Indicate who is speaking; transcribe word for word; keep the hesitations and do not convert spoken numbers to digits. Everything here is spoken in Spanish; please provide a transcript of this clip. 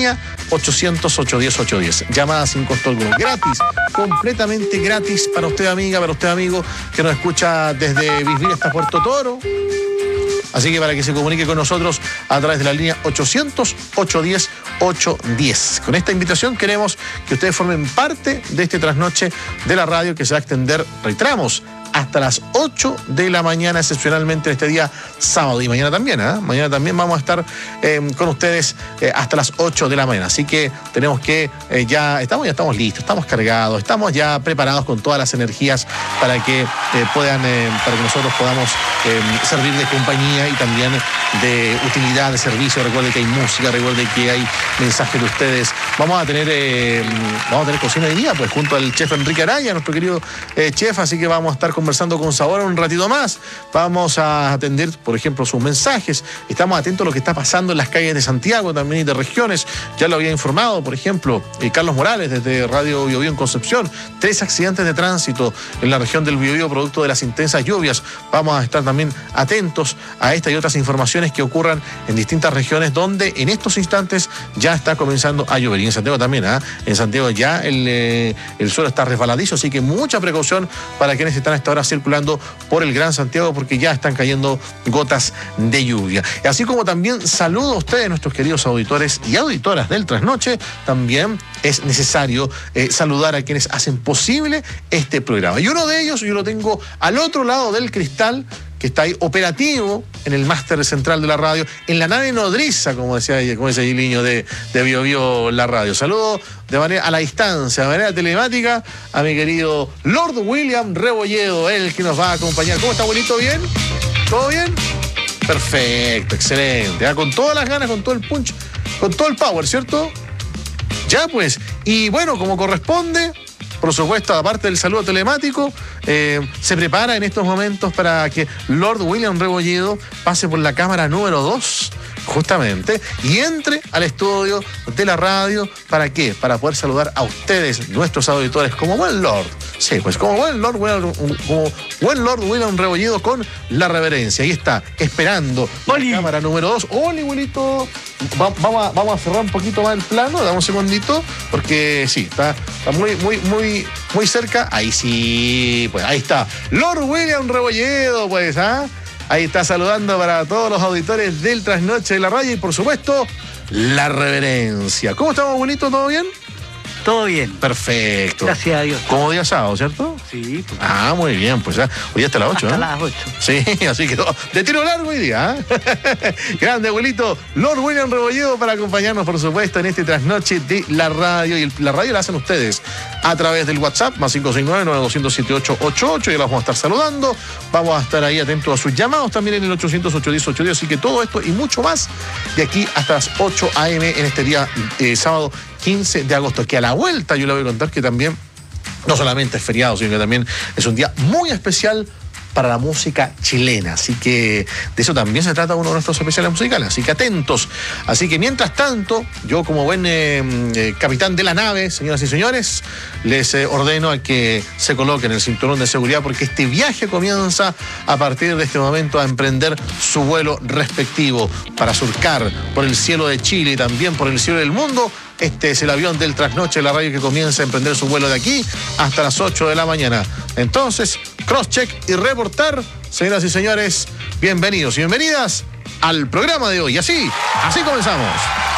Speaker 1: línea ochocientos, ochocientos diez, ochocientos diez. Llamada sin costo alguno. Gratis, completamente gratis para usted, amiga, para usted, amigo, que nos escucha desde Bisbee hasta Puerto Toro. Así que para que se comunique con nosotros a través de la línea ochocientos, ochocientos diez, ochocientos diez. Con esta invitación queremos que ustedes formen parte de este trasnoche de la radio que se va a extender, reiteramos, hasta las ocho de la mañana, excepcionalmente este día sábado. Y mañana también, ¿eh? Mañana también vamos a estar eh, con ustedes eh, hasta las ocho de la mañana. Así que tenemos que, eh, ya estamos ya estamos listos, estamos cargados, estamos ya preparados con todas las energías para que eh, puedan, eh, para que nosotros podamos eh, servir de compañía y también de utilidad, de servicio. Recuerde que hay música, recuerde que hay mensajes de ustedes. Vamos a tener, eh, vamos a tener cocina de día, pues junto al chef Enrique Araya, nuestro querido eh, chef, así que vamos a estar con conversando con Sabor un ratito más. Vamos a atender, por ejemplo, sus mensajes. Estamos atentos a lo que está pasando en las calles de Santiago también y de regiones. Ya lo había informado, por ejemplo, eh, Carlos Morales desde Radio Biobío en Concepción. Tres accidentes de tránsito en la región del Biobío producto de las intensas lluvias. Vamos a estar también atentos a esta y otras informaciones que ocurran en distintas regiones donde en estos instantes ya está comenzando a llover. Y en Santiago también, ¿eh? En Santiago ya el, eh, el suelo está resbaladizo, así que mucha precaución para quienes están a esta hora circulando por el Gran Santiago porque ya están cayendo gotas de lluvia. Así como también saludo a ustedes, nuestros queridos auditores y auditoras del Trasnoche, también es necesario eh, saludar a quienes hacen posible este programa. Y uno de ellos yo lo tengo al otro lado del cristal, que está ahí operativo en el máster central de la radio, en la nave nodriza, como decía como ese Giliño de, de Bio Bio la radio. Saludo de manera a la distancia, de manera telemática, a mi querido Lord William Rebolledo, él que nos va a acompañar. ¿Cómo está, abuelito? ¿Bien? ¿Todo bien? Perfecto, excelente. ¿Eh? Con todas las ganas, con todo el punch, con todo el power, ¿cierto? Ya pues, y bueno, como corresponde, por supuesto, aparte del saludo telemático, eh, se prepara en estos momentos para que Lord William Rebolledo pase por la cámara número dos, justamente, y entre al estudio de la radio. ¿Para qué? Para poder saludar a ustedes, nuestros auditores, como buen Lord. Sí, pues como buen Lord, como buen Lord William Rebolledo, con la reverencia. Ahí está, esperando
Speaker 2: Oli.
Speaker 1: La cámara número dos. Hola, abuelito. Va, vamos, a, vamos a cerrar un poquito más el plano, dame un segundito, porque sí, está, está muy, muy, muy, muy cerca. Ahí sí, pues ahí está. Lord William Rebolledo, pues, ¿ah? Ahí está saludando para todos los auditores del Trasnoche de la Radio y, por supuesto, la reverencia. ¿Cómo estamos, abuelito? ¿Todo bien?
Speaker 2: Todo bien.
Speaker 1: Perfecto.
Speaker 2: Gracias a Dios.
Speaker 1: Como día sábado, ¿cierto?
Speaker 2: Sí. Pues,
Speaker 1: Ah, muy bien, pues ya. Hoy hasta las ocho,
Speaker 2: hasta
Speaker 1: ¿eh?
Speaker 2: las ocho.
Speaker 1: Sí, así que de tiro largo hoy día, ¿eh? Grande, abuelito. Lord William Rebolledo para acompañarnos, por supuesto, en este Trasnoche de la radio. Y el, la radio la hacen ustedes a través del WhatsApp, más cinco seis nueve, nueve dos cero siete, ocho ocho ocho. Y los vamos a estar saludando. Vamos a estar ahí atentos a sus llamados también en el ochocientos, ochocientos diez, ochocientos diez. Así que todo esto y mucho más de aquí hasta las ocho a eme en este día eh, sábado quince de agosto, que a la vuelta yo le voy a contar que también no solamente es feriado, sino que también es un día muy especial para la música chilena. Así que de eso también se trata uno de nuestros especiales musicales. Así que atentos. Así que mientras tanto, yo como buen eh, eh, capitán de la nave, señoras y señores, les eh, ordeno a que se coloquen el cinturón de seguridad porque este viaje comienza a partir de este momento a emprender su vuelo respectivo para surcar por el cielo de Chile y también por el cielo del mundo. Este es el avión del Trasnoche de la radio que comienza a emprender su vuelo de aquí hasta las ocho de la mañana. Entonces, cross-check y reportar. Señoras y señores, bienvenidos y bienvenidas al programa de hoy. Así, así comenzamos.